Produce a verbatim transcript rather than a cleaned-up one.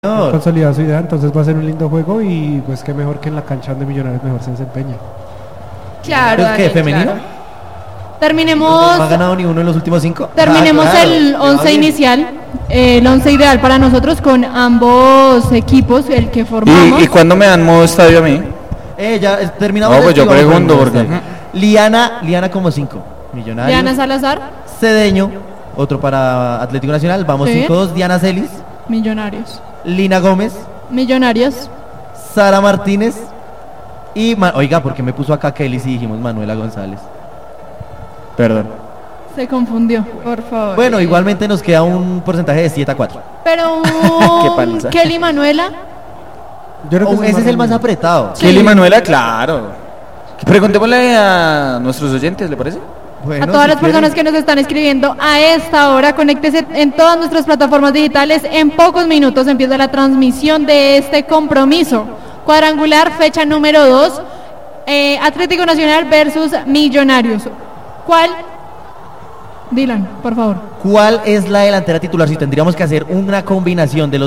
Consolidado su idea, entonces va a ser un lindo juego y pues qué mejor que en la cancha donde Millonarios mejor se desempeña. Claro. ¿Es que femenino? Claro. Terminemos. ¿No ha ganado ni uno en los últimos cinco? Terminemos Ah, claro. el once inicial, eh, el once ideal para nosotros con ambos equipos, el que formamos. ¿Y, y cuándo me dan modo estadio a mí? Eh, ya eh, terminamos. No, pues esto yo y vamos pregunto, con el porque- este. Liana, Liana como cinco. Millonarios. Diana Salazar, Cedeño, otro para Atlético Nacional. Vamos Sí. cinco dos. Diana Celis, Millonarios. Lina Gómez, Millonarios. Sara Martínez y... Ma- Oiga, ¿por qué me puso acá Kelly si dijimos Manuela González? Perdón. Se confundió, por favor. Bueno, igualmente nos queda un porcentaje de siete a cuatro. Pero Qué paliza. Kelly Manuela. Yo creo que Oh, ese es el más reñido. apretado. Sí. Kelly Manuela, claro. Preguntémosle a nuestros oyentes, ¿le parece? Bueno, A todas si las personas quieren. que nos están escribiendo a esta hora, conéctese en todas nuestras plataformas digitales. En pocos minutos empieza la transmisión de este compromiso. Cuadrangular, fecha número dos, eh, Atlético Nacional versus Millonarios. ¿Cuál? Dylan, por favor. ¿Cuál es la delantera titular? Si tendríamos que hacer una combinación de los